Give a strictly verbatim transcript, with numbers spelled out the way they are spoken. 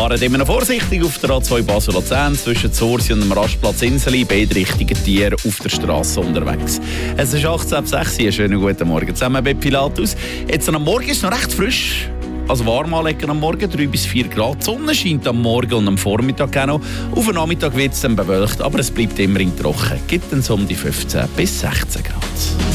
Fahrt immer noch vorsichtig auf der A zwei Basel-Luzern zwischen Zursi und dem Rastplatz Inseli. Beide richtigen Tiere auf der Straße unterwegs. Es ist achtzehn Uhr sechs. Einen schönen guten Morgen zusammen bei Pilatus. Jetzt am Morgen ist es noch recht frisch. Also warm anlegen am Morgen, drei bis vier Grad. Die Sonne scheint am Morgen und am Vormittag auch noch. Auf den Nachmittag wird es dann bewölkt, aber es bleibt immerhin trocken. Gibt dann so um die fünfzehn bis sechzehn Grad.